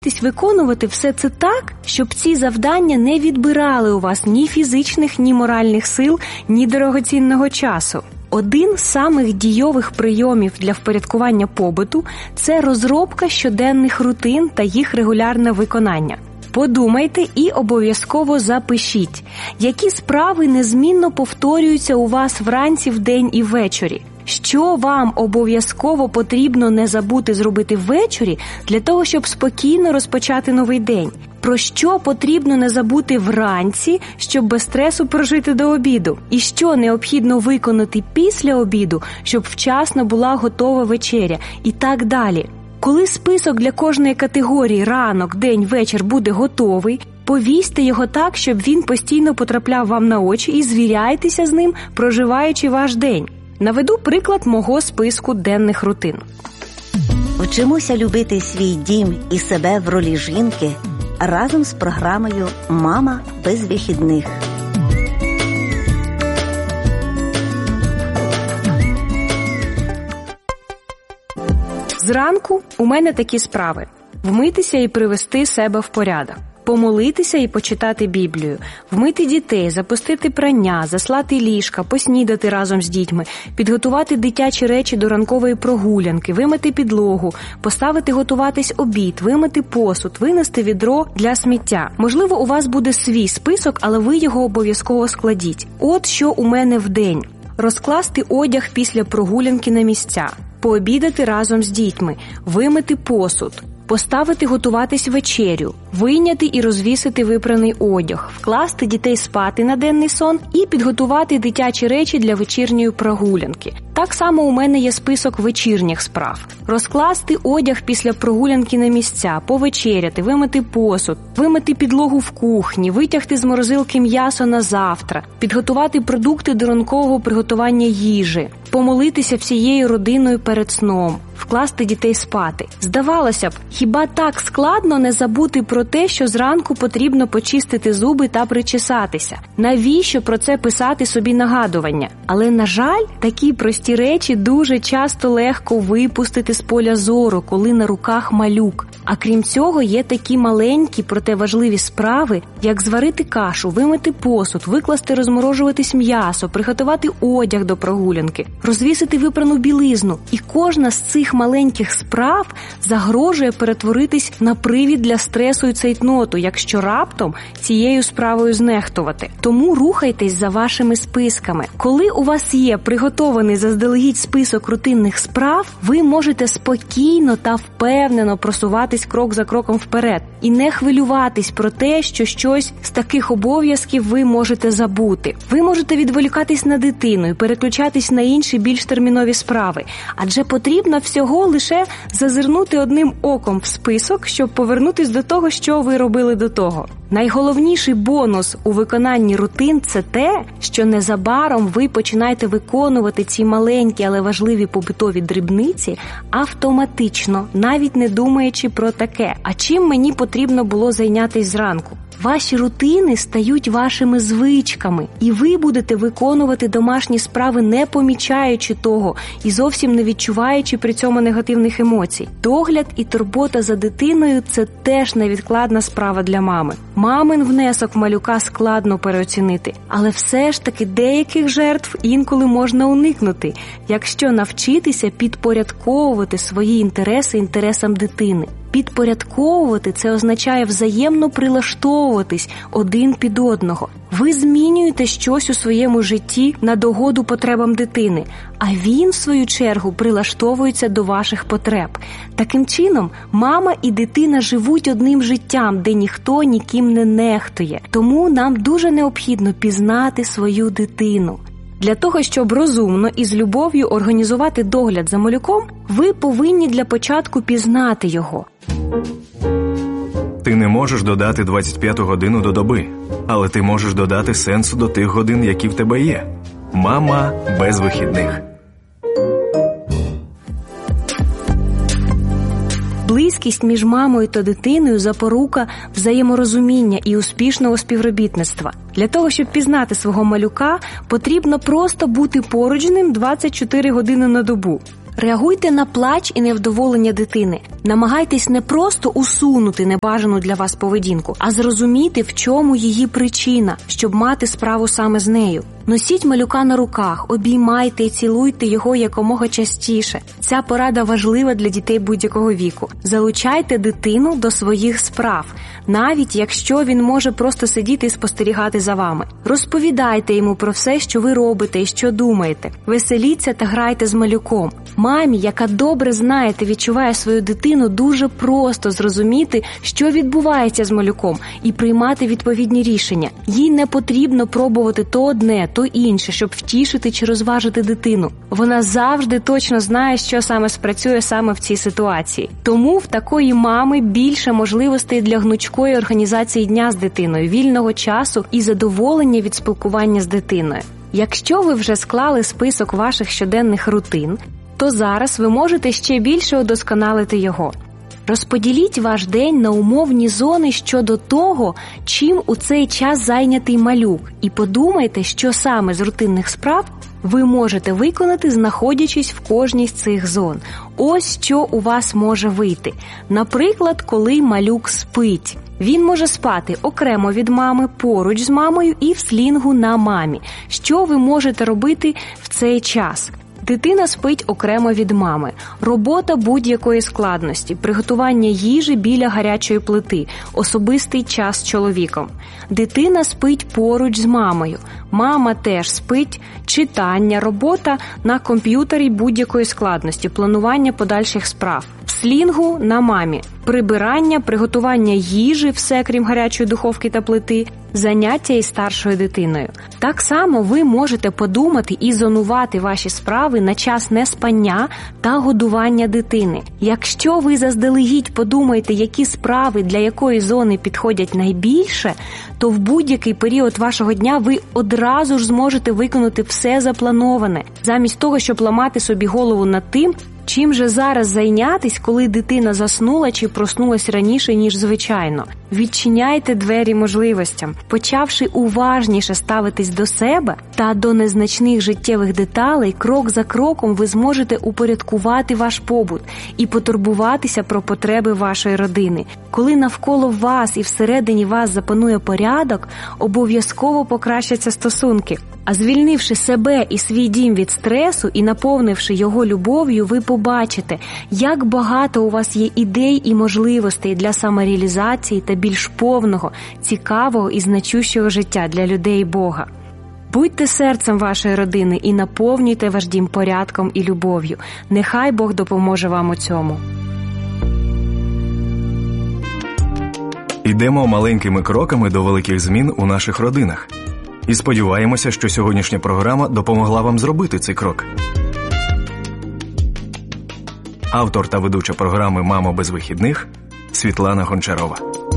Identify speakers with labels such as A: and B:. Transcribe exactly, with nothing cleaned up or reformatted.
A: Виконувати все це так, щоб ці завдання не відбирали у вас ні фізичних, ні моральних сил, ні дорогоцінного часу. Один з самих дійових прийомів для впорядкування побуту – це розробка щоденних рутин та їх регулярне виконання. Подумайте і обов'язково запишіть, які справи незмінно повторюються у вас вранці, вдень і ввечері. Що вам обов'язково потрібно не забути зробити ввечері для того, щоб спокійно розпочати новий день? Про що потрібно не забути вранці, щоб без стресу прожити до обіду? І що необхідно виконати після обіду, щоб вчасно була готова вечеря? І так далі. Коли список для кожної категорії ранок, день, вечір буде готовий, повісьте його так, щоб він постійно потрапляв вам на очі і звіряйтеся з ним, проживаючи ваш день. Наведу приклад мого списку денних рутин.
B: Вчимося любити свій дім і себе в ролі жінки разом з програмою «Мама без вихідних».
A: Зранку у мене такі справи. Вмитися і привести себе в порядок. Помолитися і почитати Біблію, вмити дітей, запустити прання, заслати ліжка, поснідати разом з дітьми, підготувати дитячі речі до ранкової прогулянки, вимити підлогу, поставити готуватись обід, вимити посуд, винести відро для сміття. Можливо, у вас буде свій список, але ви його обов'язково складіть. От що у мене в день. Розкласти одяг після прогулянки на місця, пообідати разом з дітьми, вимити посуд, поставити готуватись вечерю, вийняти і розвісити випраний одяг, вкласти дітей спати на денний сон і підготувати дитячі речі для вечірньої прогулянки. Так само у мене є список вечірніх справ. Розкласти одяг після прогулянки на місця, повечеряти, вимити посуд, вимити підлогу в кухні, витягти з морозилки м'ясо на завтра, підготувати продукти до ранкового приготування їжі, помолитися всією родиною перед сном, вкласти дітей спати. Здавалося б, хіба так складно не забути про те, що зранку потрібно почистити зуби та причесатися? Навіщо про це писати собі нагадування? Але, на жаль, такі прості речі дуже часто легко випустити з поля зору, коли на руках малюк. А крім цього, є такі маленькі, проте важливі справи, як зварити кашу, вимити посуд, викласти розморожуватись м'ясо, приготувати одяг до прогулянки, розвісити випрану білизну. І кожна з цих маленьких справ загрожує перетворитись на привід для стресу і цейтноту, якщо раптом цією справою знехтувати. Тому рухайтесь за вашими списками. Коли у вас є приготований заздалегідь список рутинних справ, ви можете спокійно та впевнено просуватись крок за кроком вперед і не хвилюватись про те, що щось з таких обов'язків ви можете забути. Ви можете відволікатись на дитину і переключатись на інші більш термінові справи, адже потрібно всього лише зазирнути одним оком в список, щоб повернутись до того, що ви робили до того. Найголовніший бонус у виконанні рутин – це те, що незабаром ви починаєте виконувати ці маленькі, але важливі побутові дрібниці автоматично, навіть не думаючи про таке. А чим мені потрібно було зайнятися зранку? Ваші рутини стають вашими звичками, і ви будете виконувати домашні справи, не помічаючи того і зовсім не відчуваючи при цьому негативних емоцій. Догляд і турбота за дитиною – це теж невідкладна справа для мами. Мамин внесок в малюка складно переоцінити, але все ж таки деяких жертв інколи можна уникнути, якщо навчитися підпорядковувати свої інтереси інтересам дитини. Підпорядковувати – це означає взаємно прилаштовуватись один під одного. Ви змінюєте щось у своєму житті на догоду потребам дитини, а він, в свою чергу, прилаштовується до ваших потреб. Таким чином, мама і дитина живуть одним життям, де ніхто ніким не нехтує. Тому нам дуже необхідно пізнати свою дитину. Для того, щоб розумно і з любов'ю організувати догляд за малюком, ви повинні для початку пізнати його.
C: Ти не можеш додати двадцять п'яту годину до доби, але ти можеш додати сенсу до тих годин, які в тебе є. Мама без вихідних.
A: Близькість між мамою та дитиною – запорука взаєморозуміння і успішного співробітництва. Для того, щоб пізнати свого малюка, потрібно просто бути поруч з ним двадцять чотири години на добу. Реагуйте на плач і невдоволення дитини. Намагайтесь не просто усунути небажану для вас поведінку, а зрозуміти, в чому її причина, щоб мати справу саме з нею. Носіть малюка на руках, обіймайте і цілуйте його якомога частіше. Ця порада важлива для дітей будь-якого віку. Залучайте дитину до своїх справ, навіть якщо він може просто сидіти і спостерігати за вами. Розповідайте йому про все, що ви робите і що думаєте. Веселіться та грайте з малюком. Мамі, яка добре знає та відчуває свою дитину, дуже просто зрозуміти, що відбувається з малюком, і приймати відповідні рішення. Їй не потрібно пробувати то одне, то інше, щоб втішити чи розважити дитину. Вона завжди точно знає, що саме спрацює саме в цій ситуації. Тому в такої мами більше можливостей для гнучкої організації дня з дитиною, вільного часу і задоволення від спілкування з дитиною. Якщо ви вже склали список ваших щоденних рутин, то зараз ви можете ще більше удосконалити його. Розподіліть ваш день на умовні зони щодо того, чим у цей час зайнятий малюк, і подумайте, що саме з рутинних справ ви можете виконати, знаходячись в кожній з цих зон. Ось що у вас може вийти. Наприклад, коли малюк спить. Він може спати окремо від мами, поруч з мамою і в слінгу на мамі. Що ви можете робити в цей час? Дитина спить окремо від мами. Робота будь-якої складності, приготування їжі біля гарячої плити, особистий час з чоловіком. Дитина спить поруч з мамою. Мама теж спить, читання, робота на комп'ютері будь-якої складності, планування подальших справ. В слінгу на мамі. Прибирання, приготування їжі, все крім гарячої духовки та плити, заняття із старшою дитиною. Так само ви можете подумати і зонувати ваші справи на час неспання та годування дитини. Якщо ви заздалегідь подумаєте, які справи для якої зони підходять найбільше, то в будь-який період вашого дня ви одразу ж зможете виконати все заплановане, замість того, щоб ламати собі голову над тим, чим же зараз зайнятись, коли дитина заснула чи проснулась раніше, ніж звичайно. Відчиняйте двері можливостям. Почавши уважніше ставитись до себе та до незначних життєвих деталей, крок за кроком ви зможете упорядкувати ваш побут і потурбуватися про потреби вашої родини. Коли навколо вас і всередині вас запанує порядок, обов'язково покращаться стосунки. А звільнивши себе і свій дім від стресу і наповнивши його любов'ю, ви побачите, як багато у вас є ідей і можливостей для самореалізації та більш повного, цікавого і значущого життя для людей Бога. Будьте серцем вашої родини і наповнюйте ваш дім порядком і любов'ю. Нехай Бог допоможе вам у цьому.
C: Ідемо маленькими кроками до великих змін у наших родинах. І сподіваємося, що сьогоднішня програма допомогла вам зробити цей крок. Автор та ведуча програми «Мамо без вихідних» Світлана Гончарова.